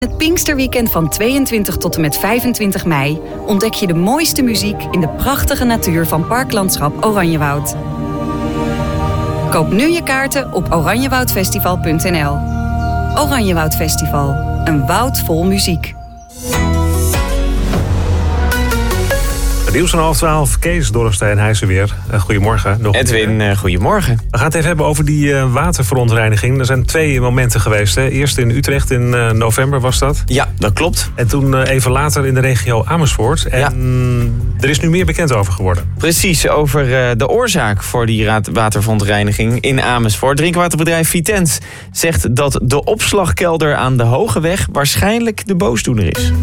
Het Pinksterweekend van 22 tot en met 25 mei ontdek je de mooiste muziek in de prachtige natuur van Parklandschap Oranjewoud. Koop nu je kaarten op oranjewoudfestival.nl. Oranjewoud Festival, een woud vol muziek. Nieuws van 11:30, Kees Dorrestein, hij is er weer. Goedemorgen. Edwin, goedemorgen. We gaan het even hebben over die waterverontreiniging. Er zijn 2 momenten geweest. Hè? Eerst in Utrecht in november was dat. Ja, dat klopt. En toen even later in de regio Amersfoort. En er is nu meer bekend over geworden. Precies, over de oorzaak voor die waterverontreiniging in Amersfoort. Drinkwaterbedrijf Vitens zegt dat de opslagkelder aan de Hogeweg waarschijnlijk de boosdoener is.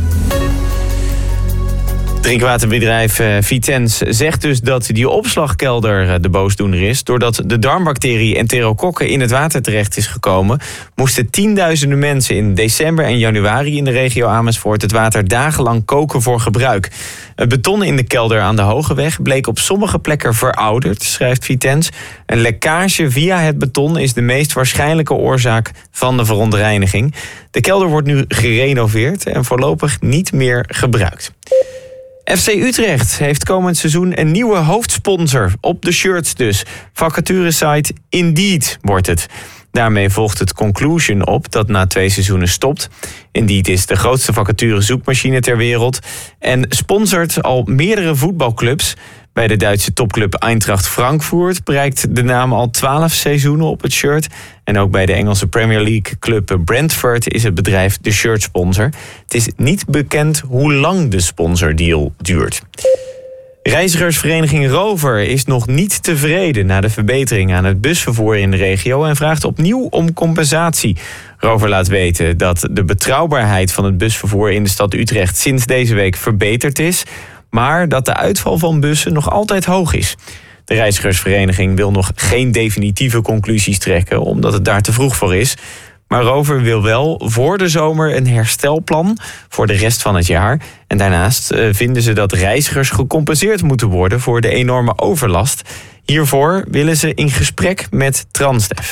Drinkwaterbedrijf Vitens zegt dus dat die opslagkelder de boosdoener is. Doordat de darmbacterie enterokokken in het water terecht is gekomen, moesten tienduizenden mensen in december en januari in de regio Amersfoort het water dagenlang koken voor gebruik. Het beton in de kelder aan de Hogeweg bleek op sommige plekken verouderd, schrijft Vitens. Een lekkage via het beton is de meest waarschijnlijke oorzaak van de verontreiniging. De kelder wordt nu gerenoveerd en voorlopig niet meer gebruikt. FC Utrecht heeft komend seizoen een nieuwe hoofdsponsor op de shirts dus. Vacaturesite Indeed wordt het. Daarmee volgt het Conclusion op dat na 2 seizoenen stopt. Indeed is de grootste vacaturezoekmachine ter wereld en sponsort al meerdere voetbalclubs. Bij de Duitse topclub Eintracht Frankfurt bereikt de naam al 12 seizoenen op het shirt. En ook bij de Engelse Premier League club Brentford is het bedrijf de shirtsponsor. Het is niet bekend hoe lang de sponsordeal duurt. Reizigersvereniging Rover is nog niet tevreden na de verbetering aan het busvervoer in de regio en vraagt opnieuw om compensatie. Rover laat weten dat de betrouwbaarheid van het busvervoer in de stad Utrecht sinds deze week verbeterd is, maar dat de uitval van bussen nog altijd hoog is. De reizigersvereniging wil nog geen definitieve conclusies trekken, omdat het daar te vroeg voor is. Maar Rover wil wel voor de zomer een herstelplan voor de rest van het jaar. En daarnaast vinden ze dat reizigers gecompenseerd moeten worden voor de enorme overlast. Hiervoor willen ze in gesprek met Transdev.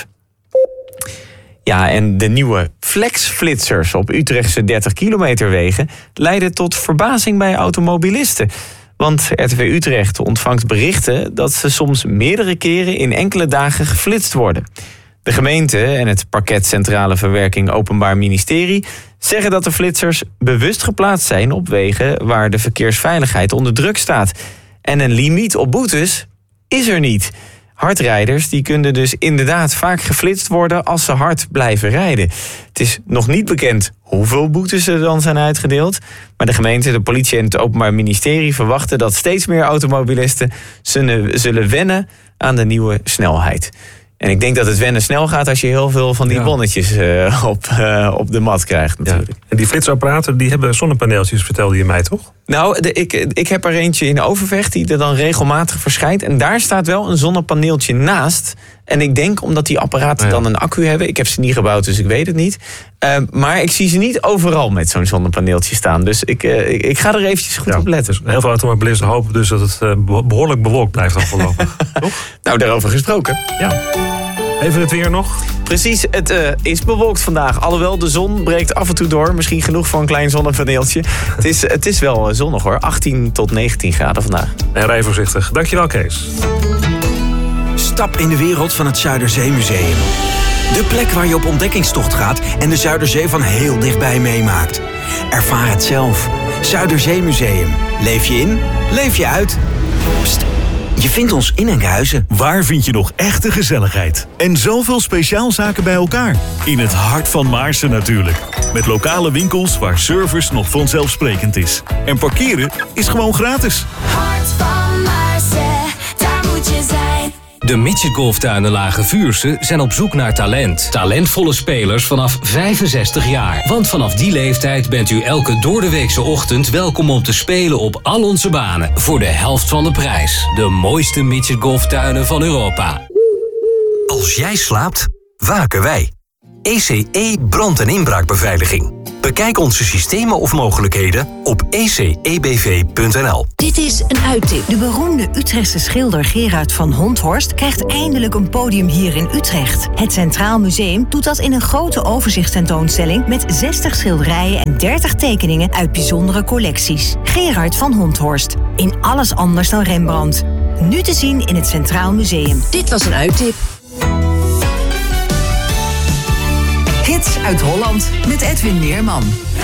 Ja, en de nieuwe flexflitsers op Utrechtse 30 kilometer wegen leiden tot verbazing bij automobilisten. Want RTV Utrecht ontvangt berichten dat ze soms meerdere keren in enkele dagen geflitst worden. De gemeente en het Parket Centrale Verwerking Openbaar Ministerie zeggen dat de flitsers bewust geplaatst zijn op wegen waar de verkeersveiligheid onder druk staat. En een limiet op boetes is er niet. Hardrijders die kunnen dus inderdaad vaak geflitst worden als ze hard blijven rijden. Het is nog niet bekend hoeveel boetes er dan zijn uitgedeeld, maar de gemeente, de politie en het Openbaar Ministerie verwachten dat steeds meer automobilisten zullen wennen aan de nieuwe snelheid. En ik denk dat het wennen snel gaat als je heel veel van die bonnetjes op de mat krijgt natuurlijk. Ja. En die flitsapparaten die hebben zonnepaneeltjes, vertelde je mij toch? Nou, ik heb er eentje in Overvecht die er dan regelmatig verschijnt. En daar staat wel een zonnepaneeltje naast. En ik denk omdat die apparaten dan een accu hebben. Ik heb ze niet gebouwd, dus ik weet het niet. Maar ik zie ze niet overal met zo'n zonnepaneeltje staan. Dus ik ga er eventjes goed op letten. Dus heel veel automobilisten hopen dus dat het behoorlijk bewolkt blijft dan voorlopig. Toch? Nou, daarover gesproken. Ja. Even het weer nog. Precies, het is bewolkt vandaag. Alhoewel, de zon breekt af en toe door. Misschien genoeg voor een klein zonnepaneeltje. Het is wel zonnig hoor. 18 tot 19 graden vandaag. En rij voorzichtig. Dankjewel, Kees. Stap in de wereld van het Zuiderzeemuseum. De plek waar je op ontdekkingstocht gaat en de Zuiderzee van heel dichtbij meemaakt. Ervaar het zelf. Zuiderzeemuseum. Leef je in, leef je uit. Pst, je vindt ons in Enkhuizen. Waar vind je nog echte gezelligheid? En zoveel speciaalzaken bij elkaar. In het hart van Maarsen natuurlijk. Met lokale winkels waar service nog vanzelfsprekend is. En parkeren is gewoon gratis. Hart van Maarsen, daar moet je zijn. De Midget Golftuinen Lage Vuursche zijn op zoek naar talent. Talentvolle spelers vanaf 65 jaar. Want vanaf die leeftijd bent u elke doordeweekse ochtend welkom om te spelen op al onze banen. Voor de helft van de prijs. De mooiste Midget Golftuinen van Europa. Als jij slaapt, waken wij. ECE brand- en inbraakbeveiliging. Bekijk onze systemen of mogelijkheden op ecebv.nl. Dit is een uittip. De beroemde Utrechtse schilder Gerard van Honthorst krijgt eindelijk een podium hier in Utrecht. Het Centraal Museum doet dat in een grote overzichtstentoonstelling met 60 schilderijen en 30 tekeningen uit bijzondere collecties. Gerard van Honthorst. In alles anders dan Rembrandt. Nu te zien in het Centraal Museum. Dit was een uittip. Hits uit Holland met Edwin Meerman.